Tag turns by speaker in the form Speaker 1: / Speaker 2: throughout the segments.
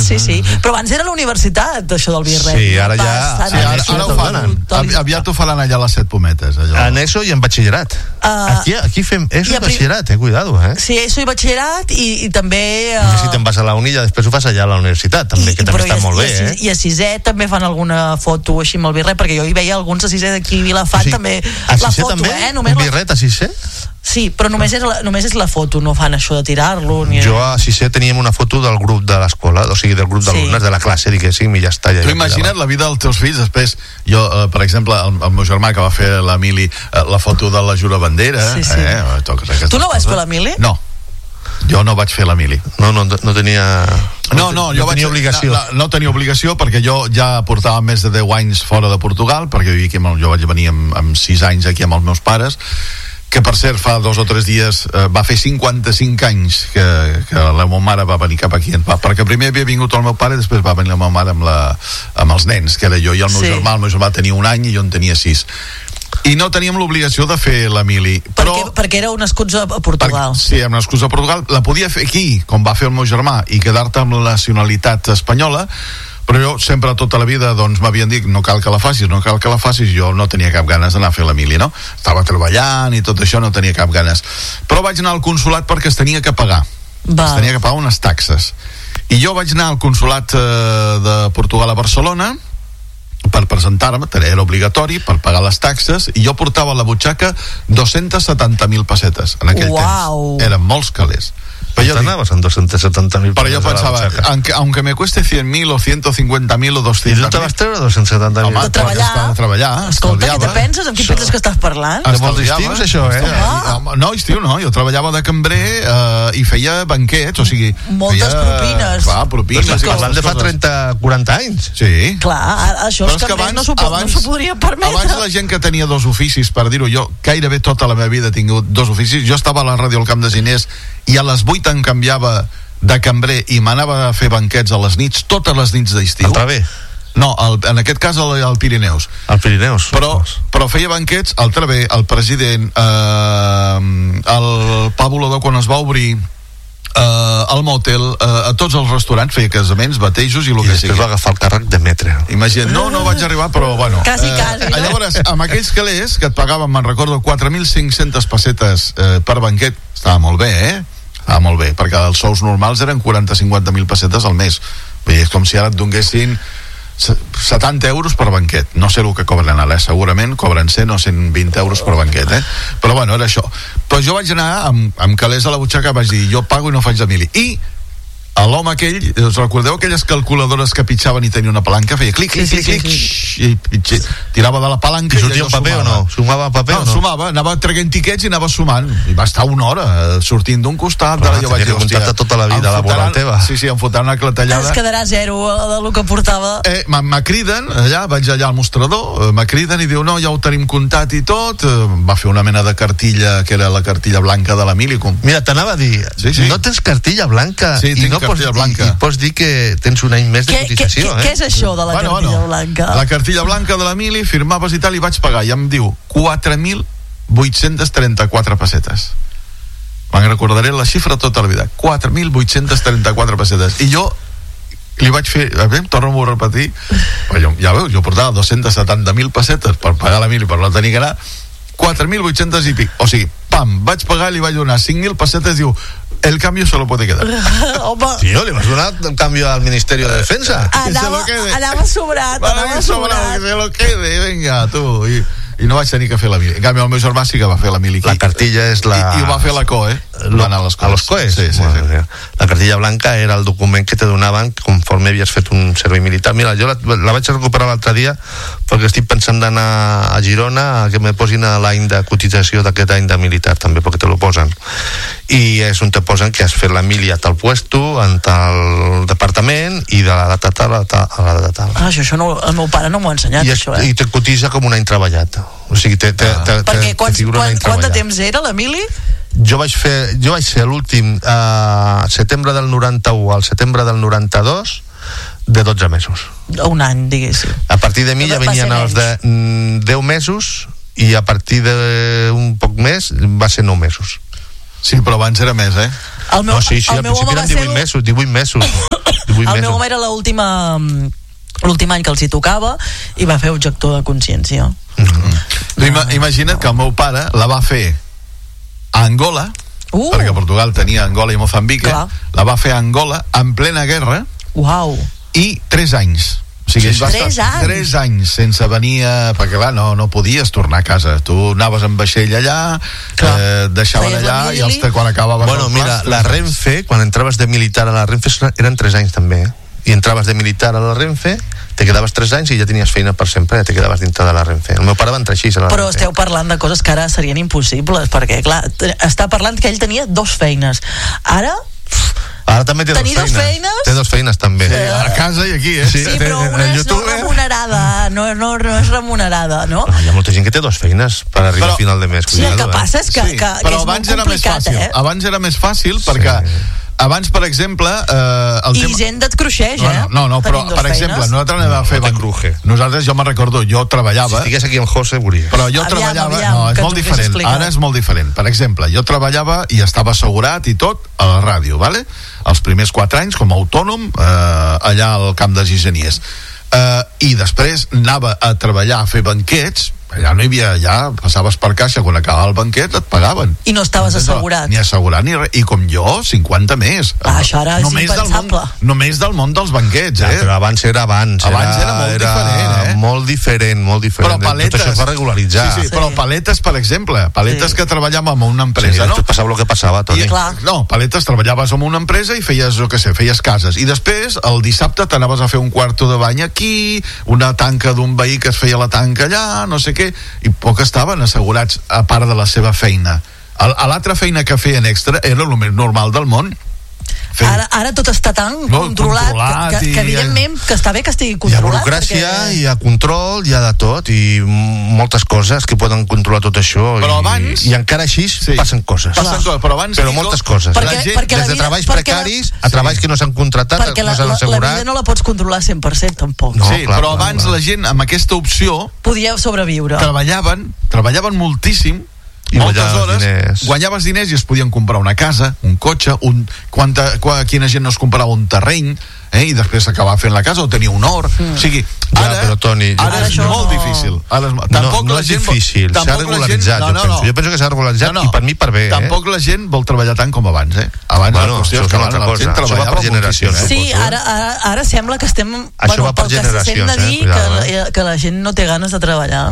Speaker 1: sí. Però abans era a la universitat, això del birret.
Speaker 2: Sí, ara ja...
Speaker 3: Ara ho fan. Aviat ho faran allà a les 7 Pometes.
Speaker 2: En ESO i en batxillerat. Aquí fem ESO i batxillerat, cuidado,
Speaker 1: Sí, ESO i batxillerat i també...
Speaker 2: I si te'n vas a la uni, després ho fas allà a la universitat, també, que també està molt bé,
Speaker 1: I a sisè també fan alguna foto així amb el birret, perquè jo hi veia alguns a sisè d'aquí a Vilafant, també la foto,
Speaker 2: un birret a sisè?
Speaker 1: Sí, però només és la foto, no fan això de tirar-lo ni...
Speaker 2: Jo a sisè teníem una foto del grup de l'escola, o sigui, del grup d'alumnes de la classe, diguéssim, i ja està.
Speaker 3: Tu imagina't la vida dels teus fills després. Jo, per exemple, el meu germà que va fer l'Emili la foto de la Jurabandera.
Speaker 1: Tu no vas fer l'Emili?
Speaker 3: No, jo no vaig fer l'Emili.
Speaker 2: No tenia...
Speaker 3: jo vaig tenir obligació. No tenia obligació perquè jo ja portava més de 10 anys fora de Portugal, perquè jo vaig venir amb 6 anys aquí amb els meus pares, que per cert fa 2 o 3 dies va fer 55 anys que la meva mare va venir cap aquí, perquè primer havia vingut el meu pare i després va venir la meva mare amb els nens, que era jo i el meu germà. El meu germà tenia 1 any i jo en tenia 6, i no teníem l'obligació de fer l'Emili,
Speaker 1: perquè éreu nascuts a Portugal.
Speaker 3: Sí, érem nascuts a Portugal. La podia fer aquí, com va fer el meu germà, i quedar-te amb la nacionalitat espanyola, però jo sempre tota la vida m'havien dit no cal que la facis, jo no tenia cap ganes d'anar a fer l'Emili, no? Estava treballant i tot això, no tenia cap ganes, però vaig anar al consulat perquè es tenia que pagar. Es tenia que pagar unes taxes, i jo vaig anar al consulat de Portugal a Barcelona per presentar-me, era obligatori per pagar les taxes, i jo portava a la butxaca 270.000 pessetes en aquell temps, eren molts calés.
Speaker 2: Pero anaves en 270.000.
Speaker 3: Pero yo pensaba, aunque me cueste 100.000 o 150.000 o 200.000.
Speaker 2: I tu te vas treure 270.000?
Speaker 1: Home, de treballar. Escolta, què te penses? Amb qui penses que estàs parlant?
Speaker 2: De molts estius, això,
Speaker 3: No, estiu no. Jo treballava de cambrer i feia banquets, o sigui...
Speaker 1: Moltes propines.
Speaker 3: Clar, propines.
Speaker 2: Però parlant de fa 30-40 anys.
Speaker 3: Sí.
Speaker 1: Clar, això els cambrers no s'ho podria permetre.
Speaker 3: Abans la gent que tenia 2 oficis, per dir-ho, jo gairebé tota la meva vida he tingut 2 oficis. Jo estava a la ràdio al Camp de Ginés i a les 8 em canviava de cambrer i m'anava a fer banquets a les nits, totes les nits d'estiu.
Speaker 2: Al Travé?
Speaker 3: No, en aquest cas al Pirineus.
Speaker 2: Al Pirineus.
Speaker 3: Però feia banquets al Travé, al President, al Pa Volador quan es va obrir, al motel, a tots els restaurants, feia casaments, batejos i el que sigui.
Speaker 2: I després va agafar el càrrec de metre.
Speaker 3: Imagina't, no vaig arribar, però bueno.
Speaker 1: Quasi.
Speaker 3: Llavors, amb aquells calés que et pagaven, me'n recordo, 4.500 pessetes per banquet, estava molt bé, Estava molt bé, perquè els sous normals eren 40-50.000 pessetes al mes. Vull dir, és com si ara et donguessin 70 euros per banquet. No sé el que cobren ara, segurament cobren 100 o 120 euros per banquet, Però bueno, era això. Però jo vaig anar amb calés a la butxaca, vaig dir, jo pago i no faig l'Emili. I l'home aquell, us recordeu aquelles calculadores que pitjaven i tenia una palanca? Feia clic, i tirava de la palanca
Speaker 2: i sortia un paper o no? Sumava paper o no?
Speaker 3: Sumava, anava traient tiquets i anava sumant, i va estar 1 hora sortint d'un costat.
Speaker 2: Jo vaig dir, hòstia, tota la vida laboral teva.
Speaker 3: Sí, em fotaran una clatellada.
Speaker 1: Es quedarà 0 del que portava.
Speaker 3: Me criden allà, vaig allà al mostrador, me criden i diu, no, ja ho tenim comptat i tot. Va fer una mena de cartilla que era la cartilla blanca de l'Emili.
Speaker 2: Mira, t'anava a dir, no tens cartilla blanca?
Speaker 3: Sí, tinc cartilla blanca.
Speaker 2: I pots dir que tens un any més de cotització,
Speaker 1: Què és això de la cartilla blanca?
Speaker 3: La cartilla blanca de l'Emili, firmaves i tal, i vaig pagar, i em diu 4.834 pessetes. Me'n recordaré la xifra tota la vida, 4.834 pessetes. I jo li vaig fer, torno-m'ho a repetir, ja veu, jo portava 270.000 pessetes per pagar l'Emili, per no tenir que anar, 4.800 i pic, o sigui, pam, vaig pagar, li vaig donar 5.000 pessetes, diu, el cambio se lo puede quedar.
Speaker 2: Tío, le vas a donar el cambio al Ministerio de Defensa.
Speaker 1: Anava sobrat.
Speaker 3: Que se lo quede, venga, tu. I no vaig tenir que fer l'Emili. En canvi, el meu germà sí que va fer l'Emili aquí.
Speaker 2: La cartilla és la...
Speaker 3: I ho va fer la COE. Va anar a les COE.
Speaker 2: A les COE? Sí. La cartilla blanca era el document que te donaven conforme havies fet un servei militar. Mira, jo la vaig recuperar l'altre dia perquè estic pensant d'anar a Girona a que me posin l'any de cotització d'aquest any de militar, també, perquè te lo posen. I és on te posen que has fet l'Emili a tal puesto, en tal departament, i de la data tal a la data tal.
Speaker 1: Això no, el meu pare no m'ho ha ensenyat, això,
Speaker 2: I te cotitza com un any treballat. O sigui,
Speaker 1: perquè quant de temps era l'Emili?
Speaker 2: Jo vaig ser l'últim setembre del 91 al setembre del 92 de 12 mesos.
Speaker 1: Un any, diguéssim.
Speaker 2: A partir de mi ja venien els de 10 mesos i a partir d'un poc més va ser 9 mesos.
Speaker 3: Sí, però abans era més, eh?
Speaker 1: El meu,
Speaker 2: No, sí,
Speaker 1: el
Speaker 2: al
Speaker 1: meu home
Speaker 2: principi
Speaker 1: va
Speaker 2: eren
Speaker 1: ser
Speaker 2: 18 mesos. 18 mesos.
Speaker 1: el meu home era l'últim any que els hi tocava i va fer objector de consciència.
Speaker 3: Tu imagina't que el meu pare la va fer a Angola, perquè Portugal tenia Angola i Moçambic, la va fer a Angola en plena guerra.
Speaker 1: Uau.
Speaker 3: I 3 anys. O sigui, va estar 3 anys sense venir perquè clar, no podies tornar a casa. Tu anaves amb vaixell allà, deixaven allà i quan acabaves
Speaker 2: bueno, mira, la Renfe, quan entraves de militar a la Renfe eren 3 anys també, i entraves de militar a la Renfe, te quedaves 3 anys i ja tenies feina per sempre, ja te quedaves dintre de la Renfe. El meu pare va entrar així a la
Speaker 1: Però
Speaker 2: Renfe.
Speaker 1: esteu parlant de coses que ara serien impossibles, perquè clar, està parlant que ell tenia 2 feines. Ara
Speaker 2: també té
Speaker 1: tenir
Speaker 2: 2 feines. Té 2 feines també.
Speaker 3: Sí, a casa i aquí,
Speaker 1: Sí, però una és no remunerada, no és remunerada, no?
Speaker 2: Hi ha molta gent que té 2 feines per arribar a final de mes.
Speaker 1: Sí, el que passa és que
Speaker 3: però
Speaker 1: és
Speaker 3: abans
Speaker 1: molt
Speaker 3: era més
Speaker 1: complicat,
Speaker 3: fàcil. Abans era més fàcil perquè abans, per exemple...
Speaker 1: I gent et cruixeix,
Speaker 3: No, però, per exemple, nosaltres anem a fer... Nosaltres, jo me'n recordo, jo treballava...
Speaker 2: Si estigués aquí en José, veuria.
Speaker 3: Però jo treballava... No, és molt diferent. Ara és molt diferent. Per exemple, jo treballava i estava assegurat i tot a la ràdio, ¿vale? Els primers 4 anys com a autònom allà al camp de Gigeniers. I després anava a treballar a fer banquets. Allà no hi havia, ja passaves per caixa, quan acabava el banquet et pagaven.
Speaker 1: I no estaves assegurat.
Speaker 3: Ni assegurat ni res. I com jo, 50 més.
Speaker 1: Això ara és impensable.
Speaker 3: Només del món dels banquets,
Speaker 2: Però abans era abans.
Speaker 3: Abans era molt diferent,
Speaker 2: Molt diferent, molt diferent.
Speaker 3: Però paletes...
Speaker 2: Tot això es va regularitzar.
Speaker 3: Sí, però paletes, per exemple, paletes que treballàvem amb una empresa, no?
Speaker 2: Passava el que passava, Toni.
Speaker 3: No, paletes, treballaves amb una empresa i feies, feies cases. I després, el dissabte, t'anaves a fer un quarto de bany aquí, una tanca d'un veí que es feia la tanca allà, no sé què, i poc estaven assegurats a part de la seva feina. A l'altra feina que feien extra era el més normal del món.
Speaker 1: Ara tot està tan controlat que evidentment que està bé que estigui controlat.
Speaker 2: Hi ha burocràcia, hi ha control, hi ha de tot i moltes coses que poden controlar tot això.
Speaker 3: Però abans...
Speaker 2: I encara així passen coses. Però moltes coses. Des de treballs precaris a treballs que no s'han contratat, no s'han assegurat.
Speaker 1: Perquè la vida no la pots controlar 100% tampoc.
Speaker 3: Sí, però abans la gent amb aquesta opció
Speaker 1: podia sobreviure.
Speaker 3: Treballaven moltíssim, moltes hores, guanyaves diners i es podien comprar una casa, un cotxe, quina gent no es comprava un terreny, i després s'acabava fent la casa o tenia un hort. O sigui,
Speaker 2: però Toni,
Speaker 3: ara és molt difícil.
Speaker 2: No és difícil, s'ha regularitzat, jo penso que s'ha regularitzat i per mi per bé.
Speaker 3: Tampoc la gent vol treballar tant com abans, Abans la qüestió és que la gent treballava moltíssim.
Speaker 1: Sí, ara sembla que estem...
Speaker 2: Això va per generacions,
Speaker 1: que la gent no té ganes de treballar.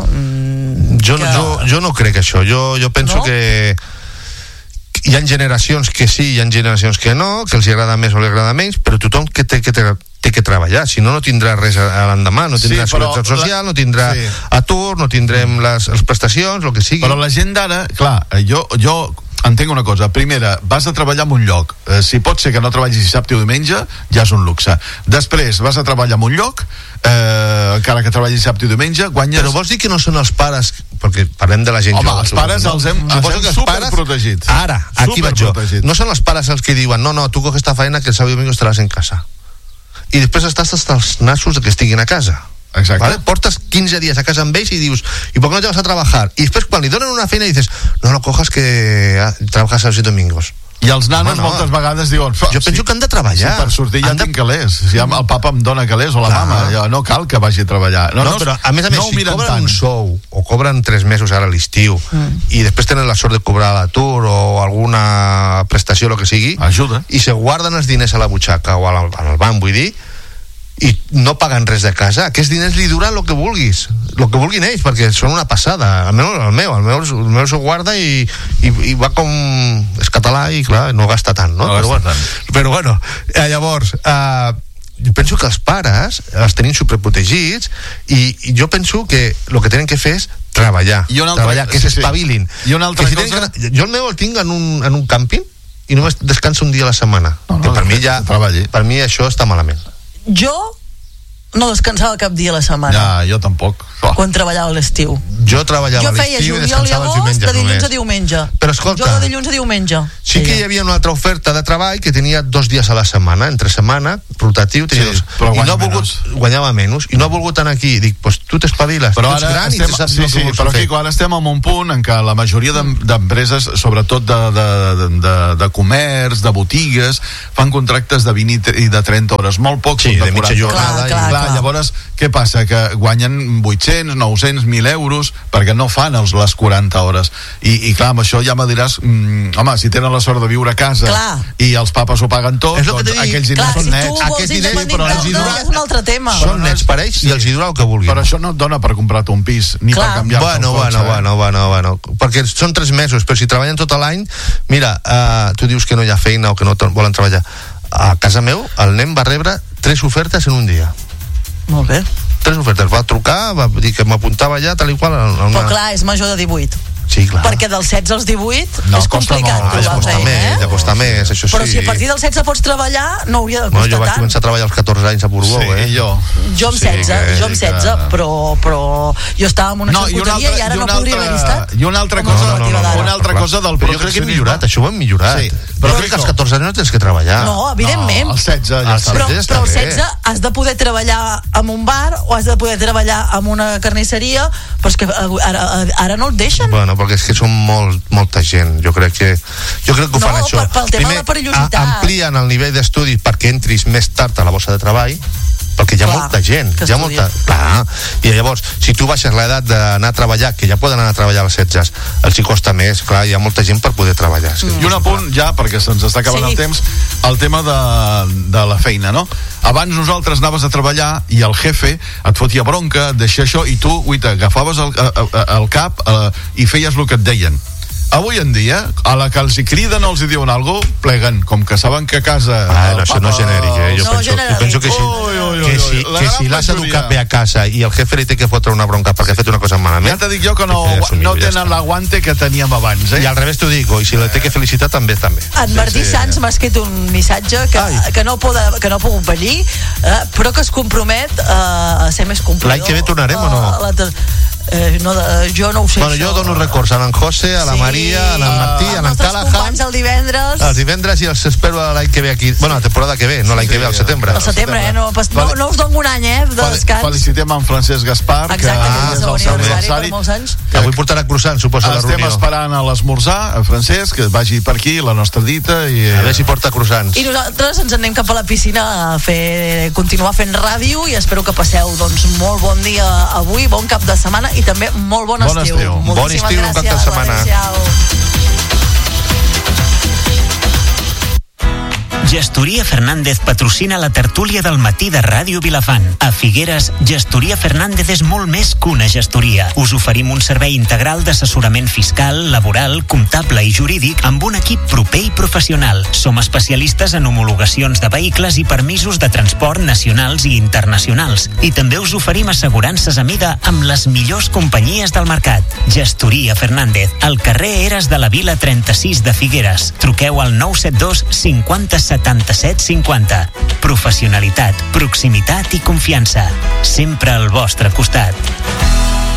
Speaker 2: Jo no crec això. Jo penso que hi ha generacions que sí, hi ha generacions que no, que els agrada més o els agrada menys, però tothom que té que treballar, si no tindrà res a l'endemà, no tindrà seguretat social, no tindrà atur, no tindrem les prestacions, el que sigui.
Speaker 3: Però la gent d'ara, clar, jo entenc una cosa. Primera, vas a treballar en un lloc. Si pot ser que no treballis dissabte o diumenge, ja és un luxe. Després, vas a treballar en un lloc, encara que treballis dissabte i diumenge, guanyes...
Speaker 2: Però vols dir que no són els pares, perquè parlem de la gent jove.
Speaker 3: Home, els pares els hem superprotegits.
Speaker 2: Ara, aquí vaig jo. No són els pares els que diuen no, tu coges esta faena que el sábado y domingo estaràs en casa. I després estàs hasta els nassos que estiguin a casa.
Speaker 3: Exacte.
Speaker 2: ¿Vale? Portas 15 días a casa amb ells i dius, ¿y por qué no te vas a trabajar? Y después cuando le donen una feina dices, no cojas que trabajas sábados y domingos.
Speaker 3: I els nanos moltes vegades diuen...
Speaker 2: Jo penso que han de treballar.
Speaker 3: Per sortir ja tinc calés. Si el papa em dona calés o la mama, no cal que vagi a treballar.
Speaker 2: No, però a més, si cobren un sou o cobren 3 mesos ara a l'estiu i després tenen la sort de cobrar l'atur o alguna prestació, el que sigui,
Speaker 3: ajuda.
Speaker 2: I se guarden els diners a la butxaca o al banc, vull dir, i no paguen res de casa, aquests diners li duran el que vulguin ells, perquè són una passada. Almenys el meu s'ho guarda i va com... és català i clar, no gasta tant, no? Però bueno, llavors jo penso que els pares els tenim superprotegits i jo penso que el que tenen que fer és treballar, que s'espavilin.
Speaker 3: I una altra cosa...
Speaker 2: Jo el meu el tinc en un càmping i només descansa un dia a la setmana, que per mi això està malament.
Speaker 1: Jo no descansava cap dia a la setmana.
Speaker 3: Ja, jo tampoc.
Speaker 1: Quan treballava a l'estiu.
Speaker 2: Jo treballava a
Speaker 1: Jo feia
Speaker 2: l'estiu i
Speaker 1: juliol i
Speaker 2: descansava els
Speaker 1: agost
Speaker 2: diumenges
Speaker 1: de dilluns
Speaker 2: només.
Speaker 1: a diumenge.
Speaker 2: Però escolta,
Speaker 1: Jo de dilluns a diumenge.
Speaker 2: sí que hi havia una altra oferta de treball que tenia 2 dies a la setmana, entre setmana, rotatiu, tenia
Speaker 3: Sí,
Speaker 2: 2.
Speaker 3: però
Speaker 2: I no ha volgut, guanyava menys, i no ha volgut anar aquí. Dic, pues tu t'espaviles, tu
Speaker 3: Però
Speaker 2: ets
Speaker 3: ara
Speaker 2: gran i
Speaker 3: estem,
Speaker 2: saps
Speaker 3: sí,
Speaker 2: el que vols
Speaker 3: però
Speaker 2: fer.
Speaker 3: Quico, ara estem en un punt en què la majoria d'empreses, sobretot de comerç, de botigues, fan contractes de 20 i de 30 hores, molt pocs
Speaker 2: Sí,
Speaker 3: són
Speaker 2: de mitja
Speaker 3: 40.
Speaker 2: jornada.
Speaker 1: Clar.
Speaker 3: Llavors, què passa? Que guanyen 800, 900, 1.000 euros perquè no fan les 40 hores. I clar, amb això ja me diràs, home, si tenen la sort de viure a casa i els papes ho paguen tot,
Speaker 2: És el que
Speaker 3: doncs
Speaker 2: t'he dit.
Speaker 3: aquells diners
Speaker 1: Clar,
Speaker 3: són
Speaker 1: si
Speaker 3: nets.
Speaker 1: tu vols
Speaker 2: Aquests diners, però
Speaker 1: independitzar-te,
Speaker 2: els hi dura-
Speaker 1: ja és un altre tema.
Speaker 2: Són nets per ells i els hi durà el que vulguin.
Speaker 3: Però això no et dona per comprar-te un pis, ni
Speaker 1: Clar.
Speaker 3: per canviar-te el cotxe.
Speaker 2: Bueno, perquè són 3 mesos, però si treballen tot l'any, mira, tu dius que no hi ha feina o que no volen treballar. A casa meu, el nen va rebre 3 ofertes en un dia.
Speaker 1: Molt bé.
Speaker 2: 3 ofertes. Va trucar, va dir que m'apuntava ja, tal i qual.
Speaker 1: Però clar, és major de 18.
Speaker 2: Sí, clar.
Speaker 1: Perquè dels 16 als 18
Speaker 3: No,
Speaker 1: és
Speaker 3: costa
Speaker 1: complicat
Speaker 3: molt.
Speaker 1: trobar
Speaker 2: Ja costa
Speaker 1: feina,
Speaker 2: més, ja costa més, això sí.
Speaker 1: Però si a partir dels 16 pots treballar, no hauria de
Speaker 2: No,
Speaker 1: costar
Speaker 2: jo vaig
Speaker 1: tant.
Speaker 2: començar a treballar als 14 anys a Portbou,
Speaker 3: Sí, jo.
Speaker 1: Jo amb 16, però jo estava en una xarcuteria i ara no podria haver estat.
Speaker 3: I una altra cosa, una altra cosa del
Speaker 2: Però jo crec que hem millorat, això ho hem millorat.
Speaker 3: Sí,
Speaker 2: però crec que als 14 anys no tens que treballar.
Speaker 1: No, evidentment.
Speaker 3: No, als 16 ja
Speaker 2: Als
Speaker 3: està.
Speaker 1: Però,
Speaker 2: 16
Speaker 1: però als
Speaker 2: està bé.
Speaker 1: 16 has de poder treballar en un bar o has de poder treballar en una carnisseria, però és que ara no et deixen.
Speaker 2: Bueno, perquè és que són molta gent. Jo crec que ho fan això.
Speaker 1: Pel tema de la perillositat.
Speaker 2: Amplien el nivell d'estudis perquè entris més tard a la borsa de treball, perquè hi ha molta gent,
Speaker 1: que
Speaker 2: hi ha molta... Clar, i llavors, si tu baixes l'edat d'anar a treballar, que ja poden anar a treballar als 16, els hi costa més, clar, hi ha molta gent per poder treballar.
Speaker 3: I un apunt ja, perquè se'ns està acabant el temps, el tema de la feina, no? Abans nosaltres anaves a treballar i el jefe et fotia bronca, et deixia això, i tu, guaita, agafaves el cap i feies el que et deien. Avui en dia, a la que els hi criden o els hi diuen alguna cosa, pleguen, com que saben que a casa...
Speaker 2: No, això no és genèric, Jo penso que si l'has educat bé a casa i el jefe li té que fotre una bronca perquè ha fet una cosa malament...
Speaker 3: Ja t'he dit jo que no tenen l'aguante que teníem abans,
Speaker 2: I al revés t'ho dic, i si la té que felicitar també.
Speaker 1: En Martí Sans m'ha escrit un missatge que no ha pogut venir, però que es compromet a ser més complidor.
Speaker 2: L'any que ve tornarem o no?
Speaker 1: Jo no ho sé.
Speaker 2: Bueno, jo dono records a en José, a la Maria, a en Martí, a en Callahan.
Speaker 1: El divendres.
Speaker 2: Els divendres i els espero l'any que ve aquí. Bueno, la temporada que ve, no l'any que ve, al setembre.
Speaker 1: Al setembre, no us dono un any, de descans.
Speaker 3: Felicitem en Francesc Gaspar, que és el seu aniversari.
Speaker 1: Que
Speaker 2: avui portarà croissant, suposo, a la reunió.
Speaker 3: Estem esperant a l'esmorzar, a Francesc, que vagi per aquí, la nostra dita.
Speaker 2: A veure si porta croissants.
Speaker 1: I nosaltres ens anem cap a la piscina a continuar fent ràdio i espero que passeu molt bon dia avui, bon cap de setmana i també molt bon estiu.
Speaker 2: Bon estiu, un cap de setmana.
Speaker 4: Gestoria Fernández patrocina la tertúlia del matí de Ràdio Vilafant. A Figueres, Gestoria Fernández és molt més que una gestoria. Us oferim un servei integral d'assessorament fiscal, laboral, comptable i jurídic amb un equip proper i professional. Som especialistes en homologacions de vehicles i permisos de transport nacionals i internacionals. I també us oferim assegurances a mida amb les millors companyies del mercat. Gestoria Fernández, al carrer Eres de la Vila 36 de Figueres. Truqueu al 972 50 77 50. Professionalitat, proximitat i confiança. Sempre al vostre costat.